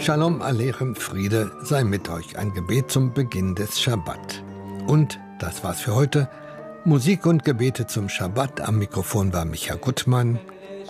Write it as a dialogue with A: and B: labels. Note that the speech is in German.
A: Shalom Aleichem, Friede sei mit euch. Ein Gebet zum Beginn des Schabbat. Und das war's für heute. Musik und Gebete zum Schabbat. Am Mikrofon war Micha Gutmann.